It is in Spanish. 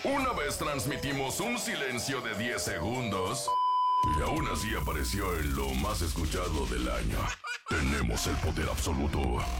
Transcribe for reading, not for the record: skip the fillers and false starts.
Una vez transmitimos un silencio de 10 segundos y aún así apareció en lo más escuchado del año. Tenemos el poder absoluto.